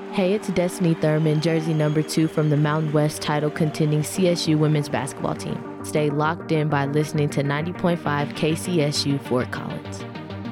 Hey, it's Destiny Thurman, jersey number 2 from the Mountain West title contending CSU women's basketball team. Stay locked in by listening to 90.5 KCSU Fort Collins.